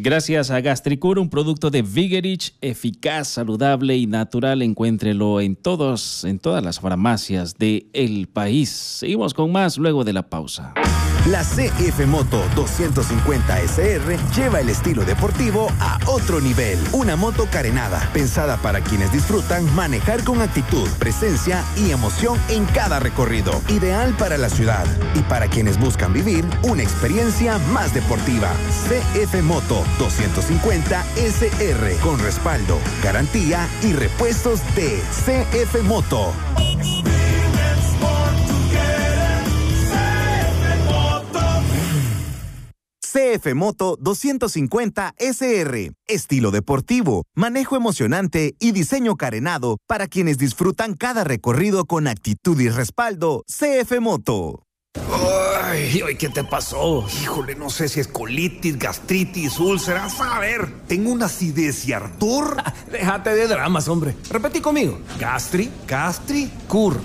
Gracias a Gastricur, un producto de Vigerich, eficaz, saludable y natural. Encuéntrelo en todas las farmacias del país. Seguimos con más luego de la pausa. La CF Moto 250 SR lleva el estilo deportivo a otro nivel. Una moto carenada, pensada para quienes disfrutan manejar con actitud, presencia y emoción en cada recorrido. Ideal para la ciudad y para quienes buscan vivir una experiencia más deportiva. CF Moto 250 SR con respaldo, garantía y repuestos de CF Moto. CF Moto 250 SR. Estilo deportivo, manejo emocionante y diseño carenado para quienes disfrutan cada recorrido con actitud y respaldo. CF Moto. Ay, ¿qué te pasó? Híjole, no sé si es colitis, gastritis, úlceras. A ver, tengo una acidez y ardor. Déjate de dramas, hombre. Repetí conmigo. Gastricur.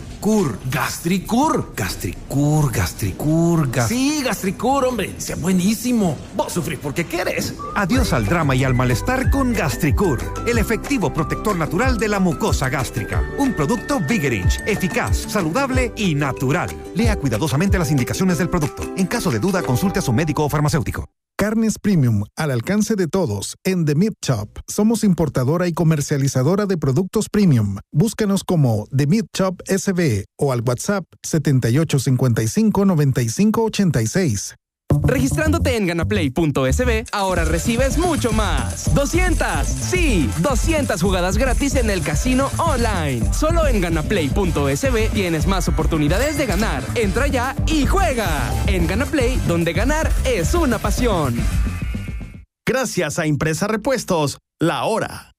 Sí, Gastricur, hombre. Sea buenísimo. Vos sufrís porque querés. Adiós al drama y al malestar con Gastricur, el efectivo protector natural de la mucosa gástrica. Un producto Vigerich, eficaz, saludable y natural. Lea cuidadosamente las indicaciones del producto. En caso de duda, consulte a su médico o farmacéutico. Carnes Premium al alcance de todos en The Meat Shop. Somos importadora y comercializadora de productos premium. Búscanos como The Meat Shop SB o al WhatsApp 7855-9586. Registrándote en ganaplay.sb, ahora recibes mucho más. 200 jugadas gratis en el casino online. Solo en ganaplay.sb tienes más oportunidades de ganar. Entra ya y juega. En Ganaplay, donde ganar es una pasión. Gracias a Impresa Repuestos, la hora.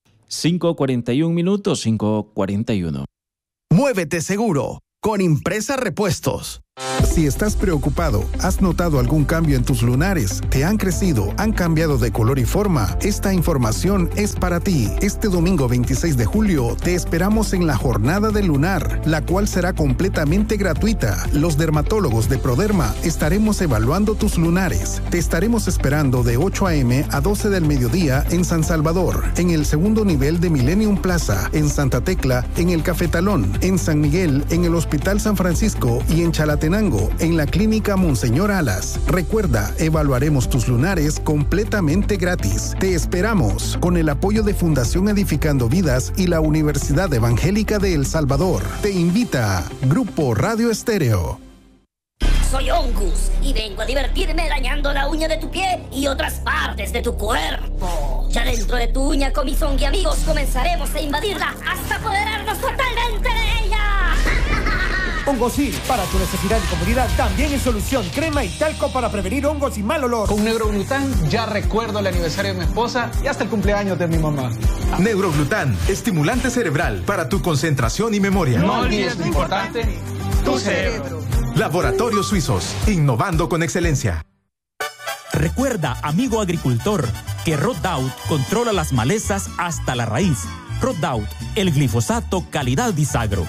5:41. Muévete seguro con Impresa Repuestos. Si estás preocupado, has notado algún cambio en tus lunares, te han crecido, han cambiado de color y forma, esta información es para ti. Este domingo 26 de julio te esperamos en la Jornada del Lunar, la cual será completamente gratuita. Los dermatólogos de Proderma estaremos evaluando tus lunares. Te estaremos esperando de 8 a.m. a 12 del mediodía en San Salvador, en el segundo nivel de Millennium Plaza, en Santa Tecla, en el Cafetalón, en San Miguel, en el Hospital San Francisco y en Chalatenango, en la Clínica Monseñor Alas. Recuerda, evaluaremos tus lunares completamente gratis. Te esperamos con el apoyo de Fundación Edificando Vidas y la Universidad Evangélica de El Salvador. Te invita Grupo Radio Estéreo. Soy Ongus y vengo a divertirme dañando la uña de tu pie y otras partes de tu cuerpo. Ya dentro de tu uña, con mis Ongi amigos, comenzaremos a invadirla hasta apoderarnos totalmente de ella. Hongosil, para tu necesidad y comodidad, también es solución. Crema y talco para prevenir hongos y mal olor. Con Neuroglutan ya recuerdo el aniversario de mi esposa y hasta el cumpleaños de mi mamá. Neuroglutan, estimulante cerebral para tu concentración y memoria. No olvides lo importante, tu cerebro. Laboratorios Suizos, innovando con excelencia. Recuerda, amigo agricultor, que Roundup controla las malezas hasta la raíz. Roundup, el glifosato calidad Disagro.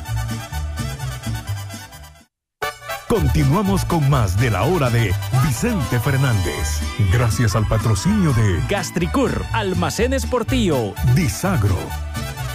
Continuamos con más de la hora de Vicente Fernández. Gracias al patrocinio de Gastricur, Almacenes Portillo, Disagro.